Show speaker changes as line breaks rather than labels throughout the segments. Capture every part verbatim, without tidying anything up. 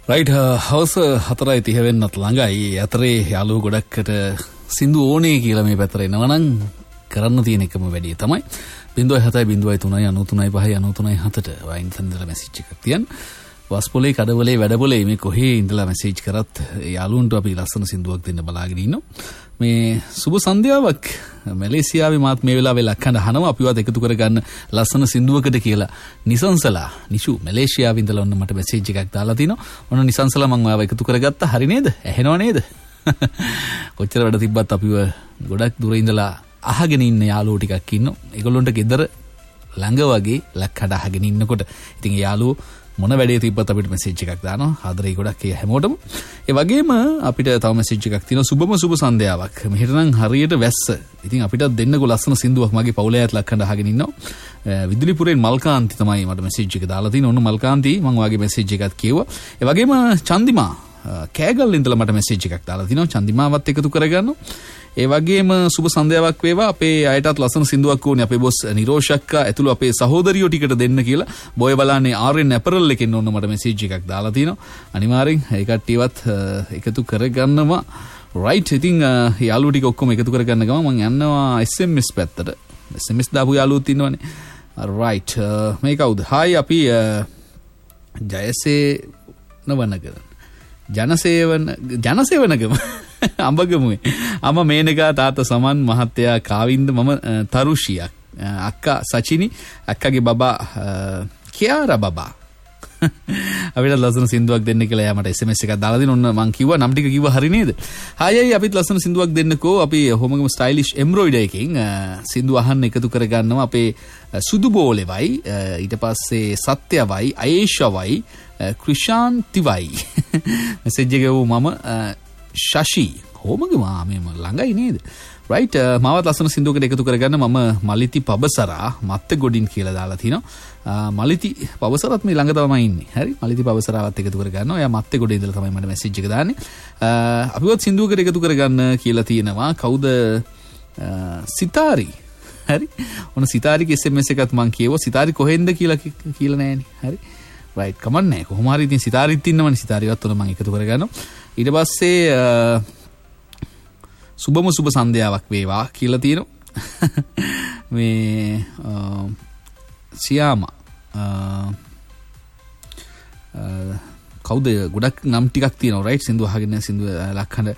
Right හවස හතරයි තිහ වෙන්නත් ළඟයි. අතරේ යාළුවෝ ගොඩක්කට සින්දු ඕනේ කියලා මේ පැත්තට එනවා නම් කරන්න තියෙන එකම වැඩේ තමයි බිංදුවයි හතයි බිංදුවයි තුනයි අනූ තුනයි පහයි අනූ තුනයි හතට වයින් සඳලා මැසේජ් එකක් තියන්න. වස්පොලේ කඩවලේ වැඩපොලේ මේ කොහේ ඉඳලා මැසේජ් කරත් යාළුවන්ට අපි ලස්සන සින්දුවක් දෙන්න බලාගෙන ඉන්නවා. මේ සුබ සන්ධ්‍යාවක් මැලේසියාවේ මාත් මේ වෙලාවේ ලක්කන්න අහනවා අපිවත් එකතු කරගන්න ලස්සන සින්දුවකට කියලා. නිසංසලා නිෂු මැලේසියාවේ ඉඳලා ඔන්න මට මැසේජ් එකක් දාලා තිනවා. ඔන්න නිසංසලා මම ඔයාව එකතු කරගත්තා. හරි නේද? ඇහෙනව නේද? කොච්චර වැඩ තිබ්බත් අපිව ගොඩක් දුර ඉඳලා අහගෙන ඉන්න යාළුවෝ ටිකක් ඉන්නවා. ඒගොල්ලොන්ට ගෙදර ළඟ වගේ ලක්කඩ අහගෙන ඉන්නකොට ඉතින් යාළුවෝ මොන වැඩේ තිබ්බත් අපිට මැසේජ් එකක් දානවා. ආදරේ ගොඩක් ඒ හැමෝටම. ඒ වගේම අපිට තව මැසේජ් එකක් තියෙනවා. සුබම සුබ සන්ධ්‍යාවක්. මෙහෙට නම් හරියට වැස්ස. ඉතින් අපිටත් දෙන්නකො ලස්සන සින්දුවක් මගේ පවුලේ අයත් ලක්කඩ අහගෙන ඉන්නවා. විදුලිපුරෙන් මල්කාන්ති තමයි මට මැසේජ් එක දාලා තියෙන්නේ. ඔන්න මල්කාන්ති මම ඔයාගේ මැසේජ් එකත් කිව්වා. ඒ වගේම චන්දිමා කෑගල් ඉඳලා මට මැසේජ් එකක් දාලා තිනවා. චන්දිමාවත් එකතු කරගන්නවා. ඒ වගේම සුබ සන්ධ්‍යාවක් වේවා. අපේ අයටත් ලස්සන සින්දුවක් ඕනේ. අපේ බොස් නිරෝෂක්කා ඇතුළු අපේ සහෝදරියෝ ටිකට දෙන්න කියලා බොය බලන්නේ ආර්.එන් ඇපරල් එකෙන් ඔන්න මට මැසේජ් එකක් දාලා තිනවා. අනිවාර්යෙන් ඒ කට්ටියවත් එකතු කරගන්නවා. රයිට්. ඉතින් යාළුවෝ ටික ඔක්කොම එකතු කරගන්න ගම මම යනවා එස් එම් එස් පැත්තට. එස් එම් එස් දාපු යාළුවෝත් ඉන්නවනේ. රයිට්. මේ කවුද? හායි අපි ජයසේ නවනගර ජනසේවන ජනසේවනගම අඹගමුවේ අම මේනකා තාත්තා සමන් මහත්තයා කාවින්ද මම තරුෂියක් අක්කා සචිනි අක්කගේ බබා කියාරා බබා අපිට ලස්සන සින්දුවක් දෙන්න කියලා එයා මට එස් එම් එස් එකක් දාලා දෙන්න. ඔන්න මං කිව්වා නම් ටික කිව්වා හරි නේද? හායයි අපිත් ලස්සන සින්දුවක් දෙන්නකෝ. අපි හොමගම ස්ටයිලිෂ් එම්බ්‍රොයිඩර් එකකින් සින්දු අහන්න එකතු කරගන්නවා. අපේ සුදු බෝලෙවයි ඊට පස්සේ සත්‍යවයි අයේෂවයි ක්‍රිෂාන්තිවයි මැසේජ් එක වූ මම ශෂි හොමගම මේ ළඟයි නේද? රයිට්. මාවත් ලස්සන සින්දුවකට එකතු කරගන්න මම මලිති පබසරා මත්ත ගොඩින් කියලා දාලා තිනවා. මලිති පබසරත් මේ ළඟ තමයි ඉන්නේ. හරි. මලිති පබසරාවත් එකතු කරගන්නවා. එයා මත්ත ගොඩේ ඉඳලා තමයි මට මැසේජ් එක දාන්නේ. අපිවත් සින්දුවකට එකතු කරගන්න කියලා තියෙනවා. කවුද? සිතාරි. හරි. ඔන්න සිතාරිගේ එස් එම් එස් එකත් මං කියවුවා. සිතාරි කොහෙන්ද කියලා කියලා නෑනේ. හරි. රයිට්. කමන්නේ. කොහොම හරි ඉතින් සිතාරිත් ඉන්නවනේ. සිතාරිවත් උන මං එකතු කරගන්නවා. ඊට පස්සේ සුබම සුබ සන්ධ්‍යාවක් වේවා කියලා තියෙනවා. මේ සියාම කවුද? ගොඩක් නම් ටිකක් තියෙනවා. රයිට්. සින්දු අහගෙන සින්දු ලක්හඬ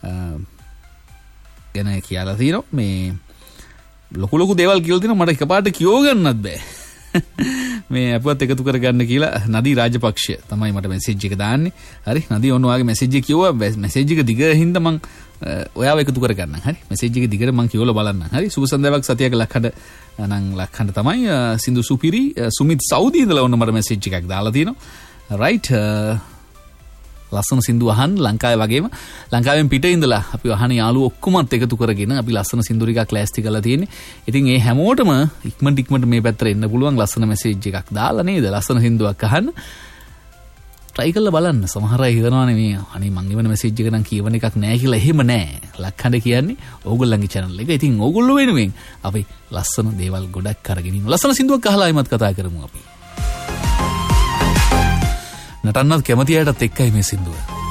ගැන කියලා තියෙනවා. මේ ලොකු ලොකු දේවල් කියලා තියෙනවා. මට එකපාරට කියෝ ගන්නත් බෑ. මේ අපවත් එකතු කරගන්න කියලා නදී රාජපක්ෂ තමයි මට මැසේජ් එක දාන්නේ. හරි. නදී ඔන්න ඔයාගේ මැසේජ් එක කිව්වා. මැසේජ් එක දිග හින්දා මං ඔයාව එකතු කරගන්න. හරි. මැසේජ් එක දිගට මං කියවලා බලන්න. හරි. සුබ සන්ධ්‍යාවක් සතියක ලක්හඬ නම් ලක්හඬ තමයි සින්දු සුපිරි සුමිත් සෞදි ඉඳලා ඔන්න මට මැසේජ් එකක් දාලා තියෙනවා. රයිට්. ලස්සන සින්දු අහන්න ලංකාවේ වගේම ලංකාවෙන් පිට ඉඳලා අපි අහන යාළුවෝ ඔක්කොමත් එකතු කරගෙන අපි ලස්සන සින්දු ටිකක් ක්ලෑස්ටි කරලා තියෙන්නේ. ඉතින් ඒ හැමෝටම ඉක්මනට ඉක්මනට මේ පැත්තට එන්න පුළුවන් ලස්සන මැසේජ් එකක් දාලා නේද? ලස්සන සින්දුවක් අහන්න try කරලා බලන්න. සමහර අය හිතනවානේ මේ අනේ මං එවන මැසේජ් එක නම් කියවන එකක් නෑ කියලා. එහෙම නෑ. ලක්හඬ කියන්නේ ඕගොල්ලන්ගේ channel එක. ඉතින් ඕගොල්ලෝ වෙනුවෙන් අපි ලස්සන දේවල් ගොඩක් අරගෙන ඉන්න. ලස්සන සින්දුවක් අහලා ආයිමත් කතා කරමු අපි. නටන්නත් කැමති අයටත් එක්කයි මේ සින්දුව.